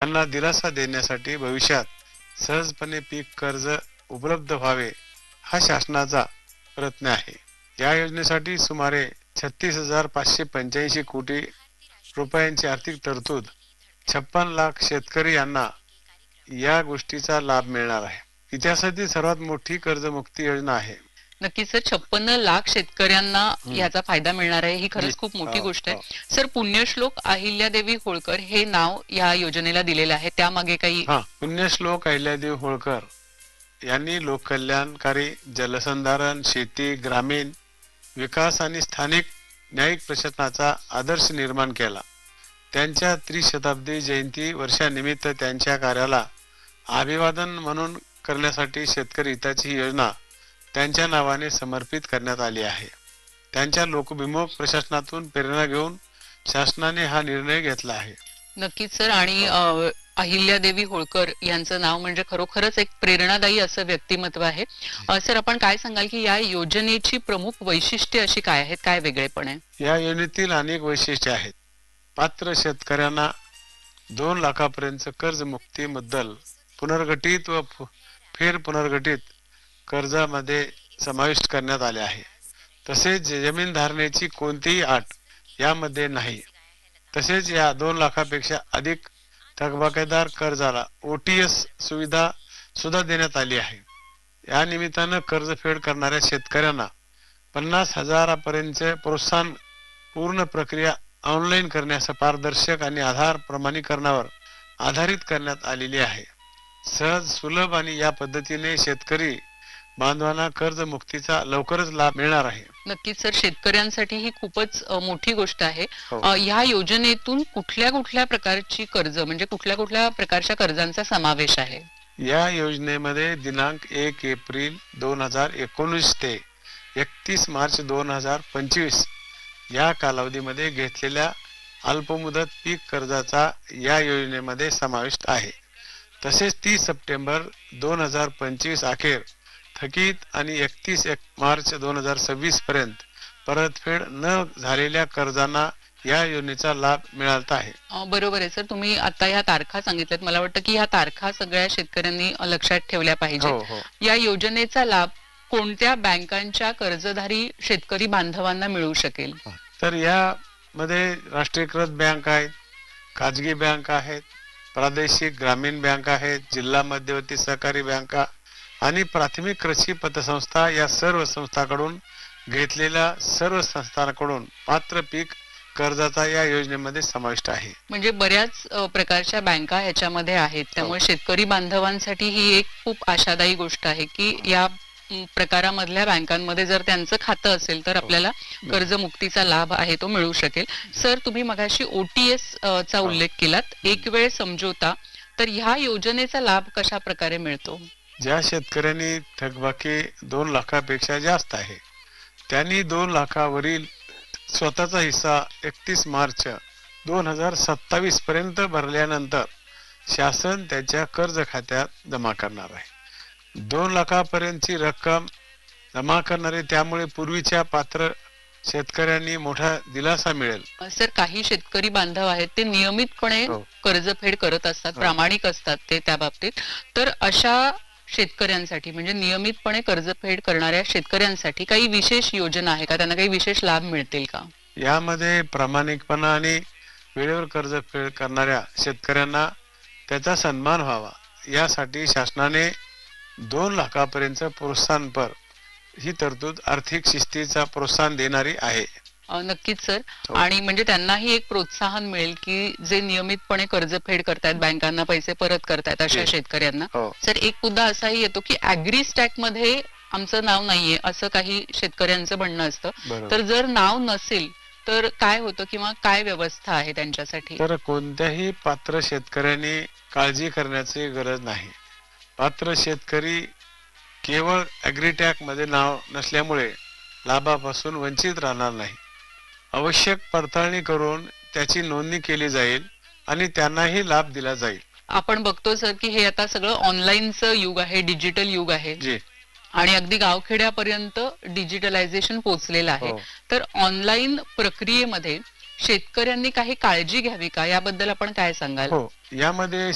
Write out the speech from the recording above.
यांना दिलासा देण्यासाठी भविष्यात सहजपणे पीक कर्ज उपलब्ध व्हावे हा शासनाचा प्रयत्न आहे। या योजनेसाठी सुमारे 36,585 कोटी रुपयांची आर्थिक तरतूद 56 लाख शेतकरी यांना या गोष्टीचा लाभ मिळणार आहे। इतिहासातील सर्वात मोठी कर्जमुक्ती योजना आहे। नक्कीच सर, 56 लाख शेतकऱ्यांना याचा फायदा मिळणार आहे, ही खरंच खूप मोठी गोष्ट आहे। सर, पुण्यश्लोक अहिल्यादेवी होळकर हे नाव या योजनेला दिलेलं आहे, त्यामागे काही? पुण्यश्लोक अहिल्यादेवी होळकर यांनी लोककल्याणकारी जलसंधारण, शेती, ग्रामीण विकास आणि स्थानिक न्यायिक प्रशासनाचा आदर्श निर्माण केला। त्यांच्या त्रिशताब्दी जयंती वर्षानिमित्त त्यांच्या कार्याला अभिवादन म्हणून करण्यासाठी शेतकरी हिताची ही योजना त्यांच्या नावाने समर्पित करण्यात आली आहे। त्यांच्या लोकभिमुख प्रशासनातून प्रेरणा घेऊन शासनाने हा निर्णय घेतला आहे। नक्कीच सर, आणि अहिल्यादेवी होळकर यांचं नाव म्हणजे खरोखरच एक प्रेरणादायी असं व्यक्तिमत्व आहे। सर, आपण काय सांगाल की या योजनेची प्रमुख वैशिष्ट्ये अशी काय आहेत, काय वेगळेपण आहे? या योजनेतील अनेक वैशिष्ट्ये आहेत। पात्र शेतकऱ्यांना 2 लाखापर्यंत कर्जमुक्ती मुद्दल पुनर्गठित व फेर पुनर्गठित कर्जामध्ये समाविष्ट करण्यात आले आहे। तसेच जमीन धारणेची कोणतीही अट यामध्ये नाही। तसेच या 2 लाखापेक्षा अधिक थकबाकीदार कर्जाला OTS सुविधा सुद्धा देण्यात आली आहे। या निमित्तानं कर्जफेड करणाऱ्या शेतकऱ्यांना 50,000 पर्यंत प्रोत्साहन, पूर्ण प्रक्रिया ऑनलाईन करण्यास पारदर्शक आणि आधार प्रमाणीकरणावर आधारित करण्यात आलेली आहे। सहज, सुलभ आणि या पद्धतीने शेतकरी बांधवांना कर्जमुक्तीचा लवकरच लाभ मिळणार आहे। नक्कीच सर, शेतकऱ्यांसाठी ही खूपच मोठी गोष्ट आहे। या योजनेतून कुठल्या कुठल्या प्रकारची कर्ज म्हणजे कुठल्या कुठल्या प्रकारच्या कर्जांचा समावेश आहे? या योजनेमध्ये दिनांक 1 एप्रिल 2019 ते 31 मार्च 2025 या कालावधीमध्ये घेतलेल्या अल्पमुदत पीक कर्जाचा या योजनेमध्ये समावेश आहे। तसेच 30 सप्टेंबर 2025 अखेर थकीत आणि 31 मार्च 2026 पर्यंत परतफेड न झालेल्या कर्जांना या योजनेचा लाभ मिळत आहे। बरोबर आहे सर, तुम्ही आता ह्या तारखा सांगितल्यात, मला वाटतं की ह्या तारखा सगळ्या शेतकऱ्यांनी लक्षात ठेवल्या पाहिजे। या योजनेचा लाभ कोणत्या बँकांच्या कर्जधारी शेतकरी बांधवांना मिळू शकेल? तर यामध्ये राष्ट्रीयकृत बँक आहेत, खाजगी बँक आहेत, प्रादेशिक ग्रामीण बँक आहेत, जिल्हा मध्यवर्ती सहकारी बँका आणि प्राथमिक कृषी पतसंस्था या सर्व संस्थांकडून घेतलेल्या सर्व संस्थांकडून पात्र पीक कर्जाचा या योजनेमध्ये समाविष्ट आहे। म्हणजे बऱ्याच प्रकारच्या बँका ह्याच्यामध्ये आहेत, त्यामुळे शेतकरी बांधवांसाठी ही एक खूप आशादायी गोष्ट आहे की या प्रकारामधल्या बँकांमध्ये जर त्यांचं खातं असेल तर आपल्याला कर्जमुक्तीचा लाभ आहे तो मिळू शकेल। सर, तुम्ही मगाशी OTS चा उल्लेख केलात, एक वेळ समझोता, तर ह्या योजनेचा लाभ कशा प्रकारे मिळतो? ज्या शेतकऱ्यांनी थकबाकी 2 लाखापेक्षा जास्त आहे त्यांनी 2 लाखावरील स्वतःचा हिस्सा 31 मार्च 2027 पर्यंत भरल्यानंतर शासन त्याच्या कर्ज खात्यात जमा करणार आहे। 2 लाखापर्यंतची रक्कम जमा करणारे त्यामुळे पूर्वीच्या पात्र शेतकऱ्यांनी मोठा दिलासा मिळेल। सर, काही शेतकरी बांधव आहेत ते नियमितपणे कर्जफेड करत असतात, प्रामाणिक असतात ते त्या बाबतीत, तर अशा शेतकऱ्यांसाठी म्हणजे नियमितपणे कर्जफेड करणाऱ्या शेतकऱ्यांसाठी काही विशेष योजना आहे का? त्यांना काही विशेष लाभ मिळतील का? यामध्ये प्रामाणिकपणा आणि वेळेवर कर्जफेड करणाऱ्या शेतकऱ्यांना त्याचा सन्मान व्हावा यासाठी शासनाने 2 लाखापर्यंत प्रोत्साहनपर ही तरतूद आर्थिक शिस्तीचा प्रोत्साहन देणारी आहे। नक्कीच सर, आणि म्हणजे त्यांनाही एक प्रोत्साहन मिळेल की जे नियमितपणे कर्जफेड करतायत, बँकांना पैसे परत करतायत अशा शेतकऱ्यांना। सर, एक मुद्दा असाही येतो की ॲग्रीस्टॅक मध्ये आमचं नाव नाहीये असं काही शेतकऱ्यांचं म्हणणं असतं, तर जर नाव नसेल तर काय होतं किंवा काय व्यवस्था आहे त्यांच्यासाठी? तर कोणत्याही पात्र शेतकऱ्यांनी काळजी करण्याची गरज नाही। पात्र शेतकरी केवळ ॲग्रीटॅक मध्ये नाव नसल्यामुळे लाभापासून वंचित राहणार नाही। आवश्यक पडताळणी करून त्याची नोंदणी केली जाईल आणि त्यांनाही लाभ दिला जाईल। आपण बघतो सर की हे आता सगळं ऑनलाईनचं युग आहे, डिजिटल युग आहे आणि अगदी गावखेड्यापर्यंत डिजिटलायझेशन पोहोचलेलं आहे। तर ऑनलाईन प्रक्रियेमध्ये शेतकऱ्यांनी काही काळजी घ्यावी का, याबद्दल आपण काय सांगाल? यामध्ये